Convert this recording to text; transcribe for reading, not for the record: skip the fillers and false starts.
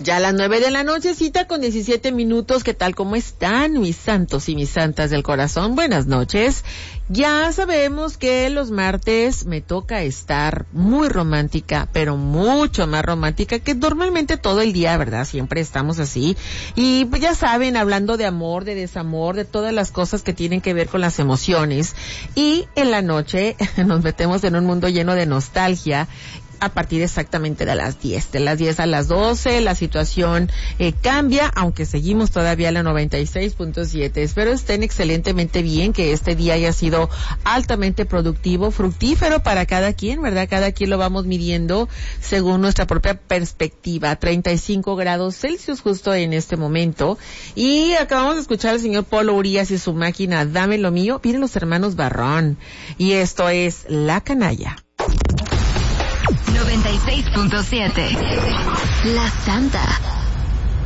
Ya a las 9 de la nochecita con 17 minutos, ¿qué tal? ¿Cómo están mis santos y mis santas del corazón? Buenas noches. Ya sabemos que los martes me toca estar muy romántica, pero mucho más romántica que normalmente todo el día, ¿verdad? Siempre estamos así. Y pues ya saben, hablando de amor, de desamor, de todas las cosas que tienen que ver con las emociones. Y en la noche nos metemos en un mundo lleno de nostalgia. A partir exactamente de las 10 a las 12, la situación cambia, aunque seguimos todavía a la 96.7. Espero estén excelentemente bien, que este día haya sido altamente productivo, fructífero para cada quien, ¿verdad? Cada quien lo vamos midiendo según nuestra propia perspectiva. 35 grados Celsius justo en este momento. Y acabamos de escuchar al señor Polo Urías y su máquina Dame lo mío. Miren los hermanos Barrón. Y esto es La Canalla. 96.7. La Santa.